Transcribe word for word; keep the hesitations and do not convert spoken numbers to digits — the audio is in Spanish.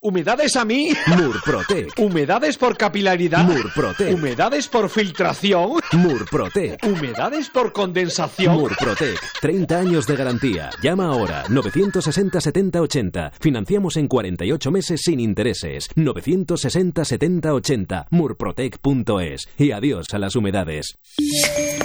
Humedades a mí. Murprotec. Humedades por capilaridad. Murprotec. Humedades por filtración. Murprotec. Humedades por condensación. Murprotec. treinta años de garantía. Llama ahora. novecientos sesenta setenta ochenta. Financiamos en cuarenta y ocho meses sin intereses. novecientos sesenta setenta ochenta. murprotec punto es. Y adiós a las humedades.